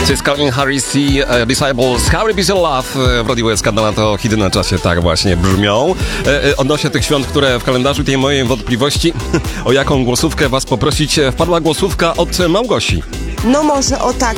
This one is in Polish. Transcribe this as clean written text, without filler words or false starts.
To jest Calvin Harris i Disciples. Harry Busy Love w Radiu SK na to hity na czasie tak właśnie brzmią. Odnośnie tych świąt, które w kalendarzu, tej mojej wątpliwości, o jaką głosówkę was poprosić, wpadła głosówka od Małgosi. No może o tak,